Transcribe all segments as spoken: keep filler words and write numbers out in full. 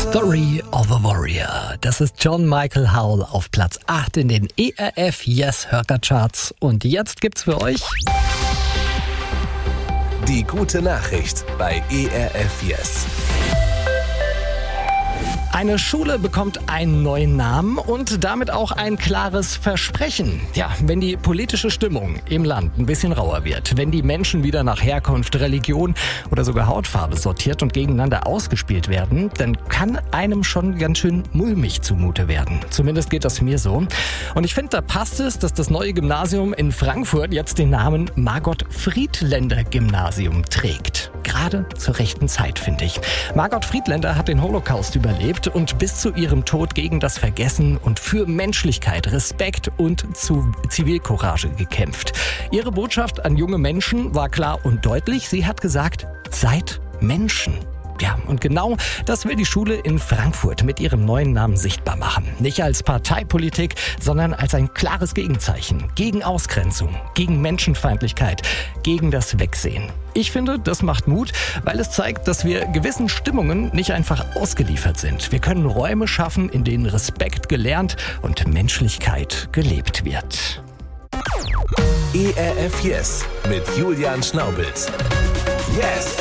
Story of a Warrior. Das ist John Michael Howell auf Platz acht in den E R F Yes Hörercharts. Und jetzt gibt's für euch die gute Nachricht bei E R F Yes. Eine Schule bekommt einen neuen Namen und damit auch ein klares Versprechen. Ja, wenn die politische Stimmung im Land ein bisschen rauer wird, wenn die Menschen wieder nach Herkunft, Religion oder sogar Hautfarbe sortiert und gegeneinander ausgespielt werden, dann kann einem schon ganz schön mulmig zumute werden. Zumindest geht das mir so. Und ich finde, da passt es, dass das neue Gymnasium in Frankfurt jetzt den Namen Margot-Friedländer-Gymnasium trägt. Gerade zur rechten Zeit, finde ich. Margot Friedländer hat den Holocaust überlebt und bis zu ihrem Tod gegen das Vergessen und für Menschlichkeit, Respekt und zu Zivilcourage gekämpft. Ihre Botschaft an junge Menschen war klar und deutlich. Sie hat gesagt, seid Menschen. Ja, und genau das will die Schule in Frankfurt mit ihrem neuen Namen sichtbar machen. Nicht als Parteipolitik, sondern als ein klares Gegenzeichen. Gegen Ausgrenzung, gegen Menschenfeindlichkeit, gegen das Wegsehen. Ich finde, das macht Mut, weil es zeigt, dass wir gewissen Stimmungen nicht einfach ausgeliefert sind. Wir können Räume schaffen, in denen Respekt gelernt und Menschlichkeit gelebt wird. E R F Yes mit Julian Schnaubels. Yes!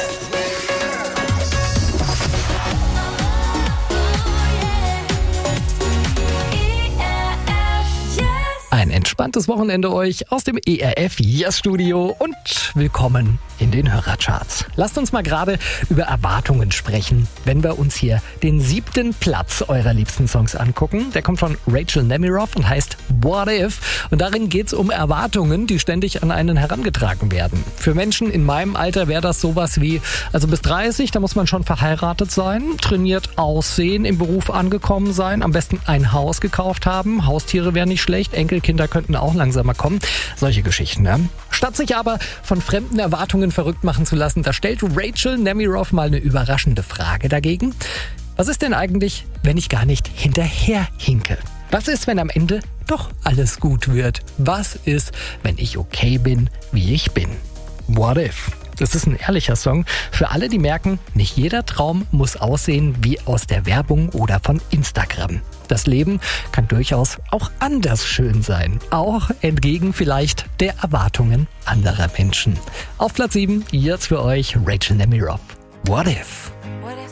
Ein entspanntes Wochenende euch aus dem E R F Yes Studio und willkommen in den Hörercharts. Lasst uns mal gerade über Erwartungen sprechen, wenn wir uns hier den siebten Platz eurer liebsten Songs angucken. Der kommt von Rachel Nemiroff und heißt What If? Und darin geht es um Erwartungen, die ständig an einen herangetragen werden. Für Menschen in meinem Alter wäre das sowas wie, also bis dreißig, da muss man schon verheiratet sein, trainiert aussehen, im Beruf angekommen sein, am besten ein Haus gekauft haben, Haustiere wären nicht schlecht, Enkelkinder könnten auch langsamer kommen. Solche Geschichten, ne? Statt sich aber von fremden Erwartungen verrückt machen zu lassen, da stellt Rachel Nemiroff mal eine überraschende Frage dagegen. Was ist denn eigentlich, wenn ich gar nicht hinterherhinke? Was ist, wenn am Ende doch alles gut wird? Was ist, wenn ich okay bin, wie ich bin? What if? Das ist ein ehrlicher Song für alle, die merken, nicht jeder Traum muss aussehen wie aus der Werbung oder von Instagram. Das Leben kann durchaus auch anders schön sein, auch entgegen vielleicht der Erwartungen anderer Menschen. Auf Platz sieben, jetzt für euch Rachel Nemiroff. What if?